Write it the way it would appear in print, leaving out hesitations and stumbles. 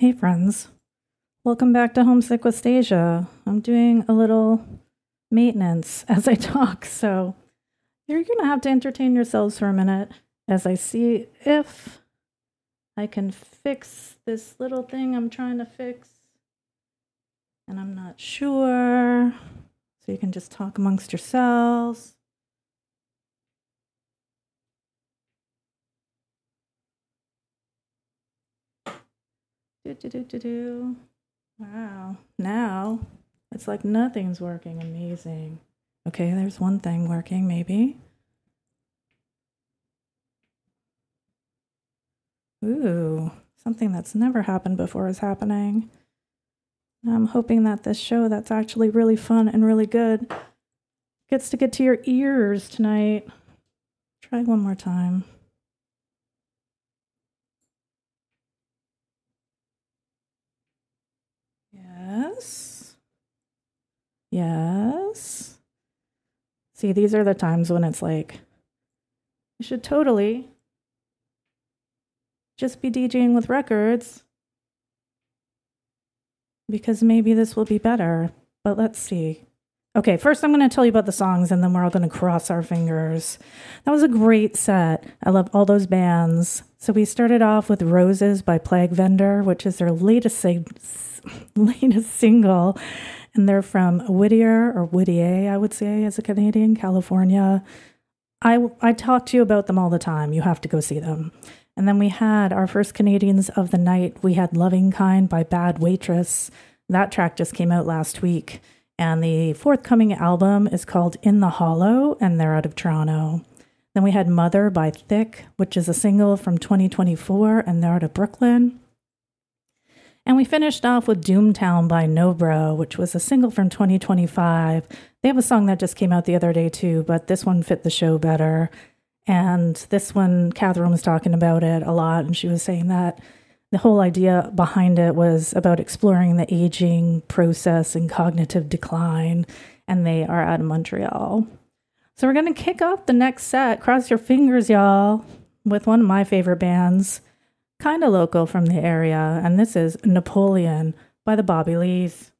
Hey friends, welcome back to Homesick with Stasia. I'm doing a little maintenance as I talk, so you're gonna have to entertain yourselves for a minute as I see if I can fix this little thing I'm trying to fix. And I'm not sure, so you can just talk amongst yourselves. Wow, now it's like nothing's working. Amazing. Okay, there's one thing working, maybe. Ooh, something that's never happened before is happening. I'm hoping that this show that's actually really fun and really good gets to get to your ears tonight. Try one more time. Yes. Yes. See, these are the times when it's like, you should totally just be DJing with records because maybe this will be better. But let's see. Okay, first I'm going to tell you about the songs and then we're all going to cross our fingers. That was a great set. I love all those bands. So we started off with Roses by Plague Vendor, which is their latest single. And they're from Whittier, or Whittier, I would say, as a Canadian, California. I talk to you about them all the time. You have to go see them. And then we had our first Canadians of the night. We had Loving Kind by Bad Waitress. That track just came out last week. And the forthcoming album is called In the Hollow, and they're out of Toronto. Then we had Mother by Thick, which is a single from 2024, and they're out of Brooklyn. And we finished off with Doomtown by Nobro, which was a single from 2025. They have a song that just came out the other day too, but this one fit the show better. And this one, Catherine was talking about it a lot, and she was saying that the whole idea behind it was about exploring the aging process and cognitive decline, and they are out of Montreal. So we're going to kick off the next set, cross your fingers, y'all, with one of my favorite bands, kind of local from the area, and this is Napoleon by the Bobby Lees.